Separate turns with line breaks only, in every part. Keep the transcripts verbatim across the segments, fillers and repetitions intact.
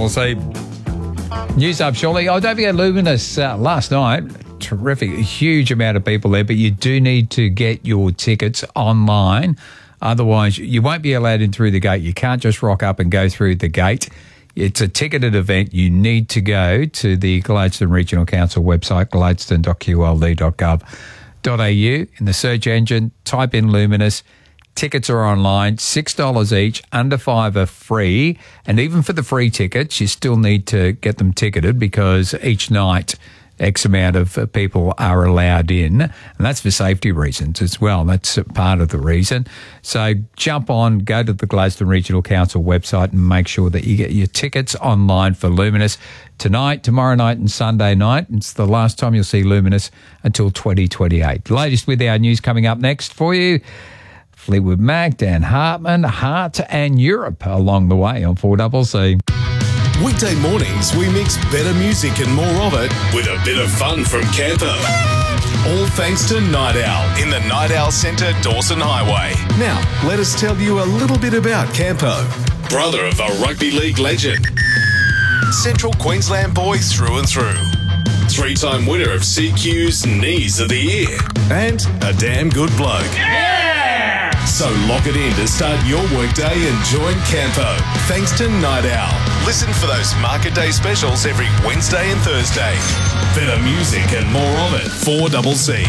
double C. News up shortly. Oh, don't forget Luminous uh, last night. Terrific. A huge amount of people there, but you do need to get your tickets online. Otherwise, you won't be allowed in through the gate. You can't just rock up and go through the gate. It's a ticketed event. You need to go to the Gladstone Regional Council website, gladstone dot q l d dot gov dot a u. In the search engine, type in Luminous. Tickets are online, six dollars each, under five are free. And even for the free tickets, you still need to get them ticketed because each night X amount of people are allowed in. And that's for safety reasons as well. That's part of the reason. So jump on, go to the Gladstone Regional Council website and make sure that you get your tickets online for Luminous tonight, tomorrow night and Sunday night. It's the last time you'll see Luminous until twenty twenty-eight. Latest with our news coming up next for you. Fleetwood Mac, Dan Hartman, Heart and Europe along the way on four C C.
Weekday mornings, we mix better music and more of it with a bit of fun from Campo. All thanks to Night Owl in the Night Owl Centre, Dawson Highway. Now, let us tell you a little bit about Campo. Brother of a rugby league legend. Central Queensland boy through and through. Three-time winner of C Q's Knees of the Year. And a damn good bloke. Yeah! So lock it in to start your workday and join Campo. Thanks to Night Owl. Listen for those Market Day specials every Wednesday and Thursday. Better music and more of it. four C C.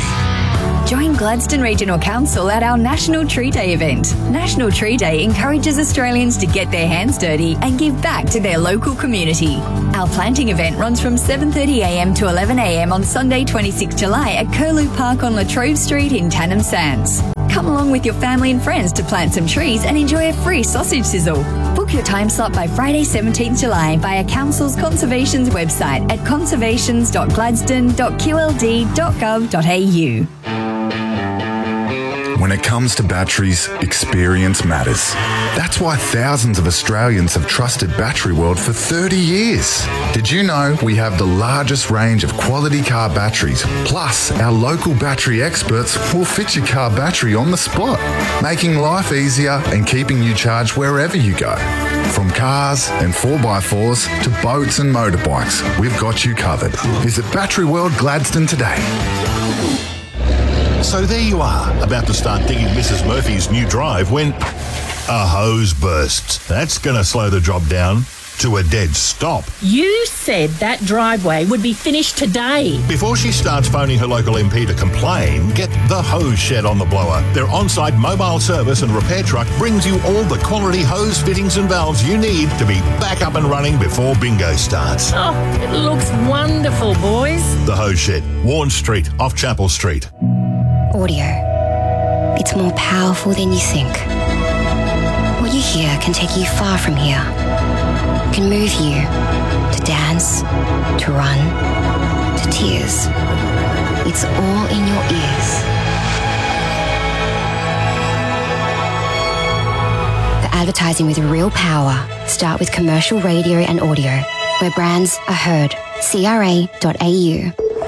Join Gladstone Regional Council at our National Tree Day event. National Tree Day encourages Australians to get their hands dirty and give back to their local community. Our planting event runs from seven thirty a m to eleven a m on Sunday twenty-sixth of July at Curlew Park on Latrobe Street in Tannum Sands. Come along with your family and friends to plant some trees and enjoy a free sausage sizzle. Book your time slot by Friday seventeenth of July via Council's Conservations website at conservations dot gladstone dot q l d dot gov dot a u.
When it comes to batteries, experience matters. That's why thousands of Australians have trusted Battery World for thirty years. Did you know we have the largest range of quality car batteries? Plus, our local battery experts will fit your car battery on the spot, making life easier and keeping you charged wherever you go. From cars and four by fours to boats and motorbikes, we've got you covered. Visit Battery World Gladstone today.
So there you are, about to start digging Missus Murphy's new drive when a hose bursts. That's going to slow the job down to a dead stop.
You said that driveway would be finished today.
Before she starts phoning her local M P to complain, get the Hose Shed on the blower. Their on-site mobile service and repair truck brings you all the quality hose fittings and valves you need to be back up and running before bingo starts.
Oh, it looks wonderful, boys.
The Hose Shed, Warren Street, off Chapel Street.
Audio. It's more powerful than you think. What you hear can take you far from here. Can move you to dance, to run, to tears. It's all in your ears. For advertising with real power, start with commercial radio and audio, where brands are heard. c r a dot a u.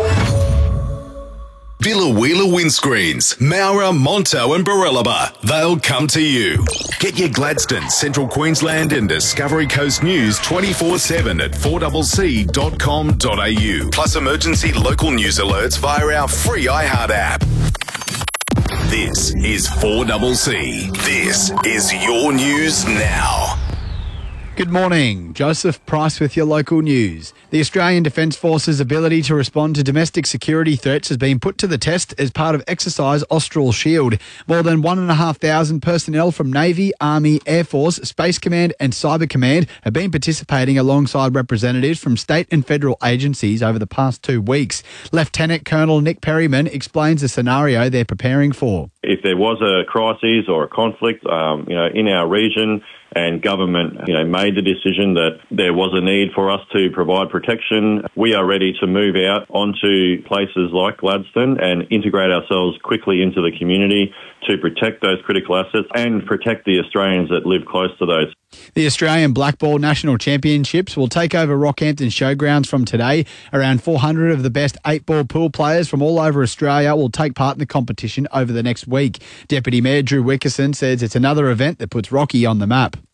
Villa Wheeler Windscreens, Maurer, Monto and Barellaba. They'll come to you. Get your Gladstone, Central Queensland and Discovery Coast news twenty-four seven at four c c dot com dot a u. Plus emergency local news alerts via our free iHeart app. This is four C C. This is your news now.
Good morning. Joseph Price with your local news. The Australian Defence Force's ability to respond to domestic security threats has been put to the test as part of Exercise Austral Shield. More than one and a half thousand personnel from Navy, Army, Air Force, Space Command and Cyber Command have been participating alongside representatives from state and federal agencies over the past two weeks. Lieutenant Colonel Nick Perryman explains the scenario they're preparing for.
If there was a crisis or a conflict, um, you know, in our region, and government, you know, made the decision that there was a need for us to provide protection, we are ready to move out onto places like Gladstone and integrate ourselves quickly into the community to protect those critical assets and protect the Australians that live close to those.
The Australian Blackball National Championships will take over Rockhampton Showgrounds from today. Around four hundred of the best eight-ball pool players from all over Australia will take part in the competition over the next week. Deputy Mayor Drew Wickerson says it's another event that puts Rocky on the map.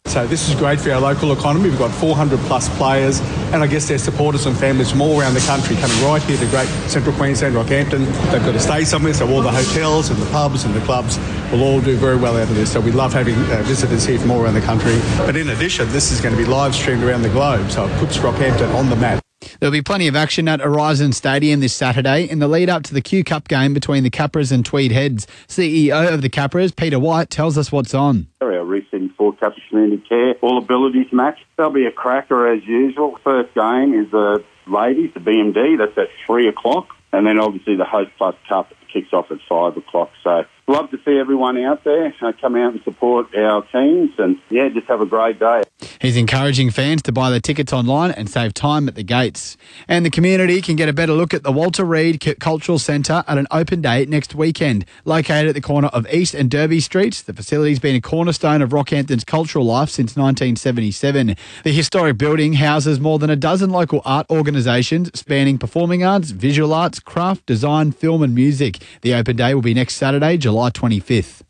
So this is great for our local economy. We've got four hundred plus players, and I guess their supporters and families from all around the country coming right here to great Central Queensland, Rockhampton. They've got to stay somewhere, so all the hotels and the pubs and the clubs will all do very well out of this. So we love having uh, visitors here from all around the country. But in addition, this is going to be live streamed around the globe, so it puts Rockhampton on the map.
There'll be plenty of action at Horizon Stadium this Saturday in the lead-up to the Q Cup game between the Capras and Tweed Heads. C E O of the Capras, Peter White, tells us what's on.
Our resetting four Cup Community Care All Abilities match. There'll be a cracker as usual. First game is the ladies, the B M D. That's at three o'clock. And then obviously the Host Plus Cup kicks off at five o'clock. So love to see everyone out there uh, come out and support our teams, and yeah, just have a great day.
He's encouraging fans to buy their tickets online and save time at the gates. And the community can get a better look at the Walter Reed Cultural Centre at an open day next weekend. Located at the corner of East and Derby Streets, the facility's been a cornerstone of Rockhampton's cultural life since nineteen seventy-seven. The historic building houses more than a dozen local art organisations spanning performing arts, visual arts, craft, design, film and music. The open day will be next Saturday, July twenty-fifth.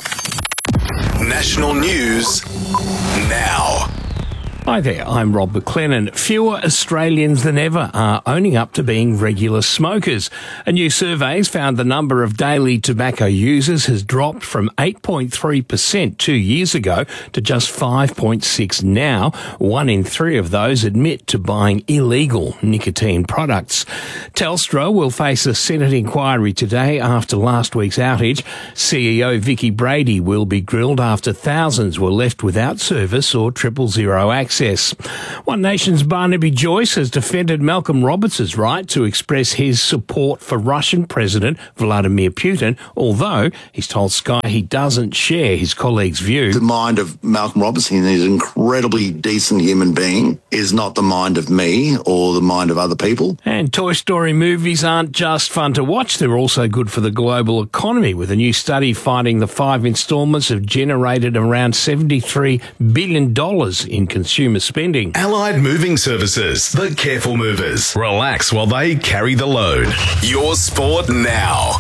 National news now.
Hi there, I'm Rob McLennan. Fewer Australians than ever are owning up to being regular smokers. A new survey has found the number of daily tobacco users has dropped from eight point three percent two years ago to just five point six now. One in three of those admit to buying illegal nicotine products. Telstra will face a Senate inquiry today after last week's outage. C E O Vicky Brady will be grilled after thousands were left without service or triple zero access. One Nation's Barnaby Joyce has defended Malcolm Roberts' right to express his support for Russian President Vladimir Putin, although he's told Sky he doesn't share his colleague's view.
The mind of Malcolm Roberts, he's an incredibly decent human being, is not the mind of me or the mind of other people.
And Toy Story movies aren't just fun to watch, they're also good for the global economy, with a new study finding the five instalments have generated around seventy-three billion dollars in consumer spending.
Allied Moving Services, the careful movers. Relax while they carry the load. Your sport now.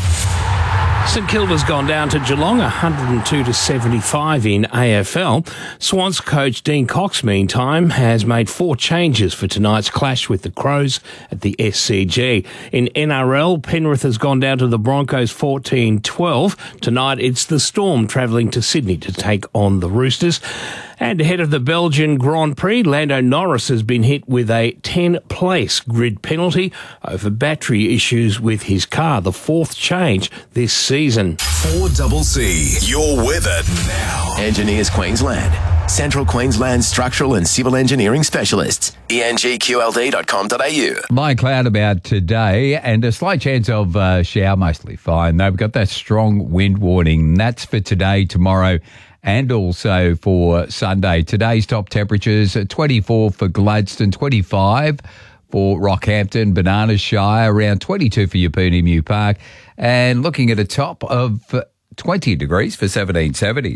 St Kilda's gone down to Geelong, one hundred two to seventy-five in A F L. Swans coach Dean Cox, meantime, has made four changes for tonight's clash with the Crows at the S C G. In N R L, Penrith has gone down to the Broncos fourteen twelve. Tonight, it's the Storm travelling to Sydney to take on the Roosters. And ahead of the Belgian Grand Prix, Lando Norris has been hit with a ten-place grid penalty over battery issues with his car, the fourth change this season.
four C C, your weather now.
Engineers Queensland. Central Queensland structural and civil engineering specialists. E N G Q L D dot com dot A U.
Light cloud about today and a slight chance of uh, shower, mostly fine. They've got that strong wind warning. That's for today, tomorrow, and also for Sunday. Today's top temperatures, twenty-four for Gladstone, twenty-five for Rockhampton, Banana Shire, around twenty-two for Yeppooney New Park, and looking at a top of twenty degrees for seventeen seventy.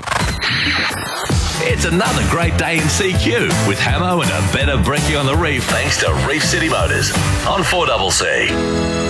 It's another great day in C Q with Hamo and a better brekkie on the reef thanks to Reef City Motors on four C C.